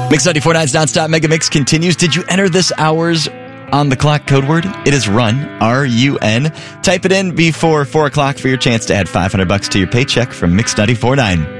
Mix 94.9's Nonstop Mega Mix continues. Did you enter this hour's on the clock code word? It is RUN, R-U-N. Type it in before 4 o'clock for your chance to add $500 to your paycheck from Mix 94.9.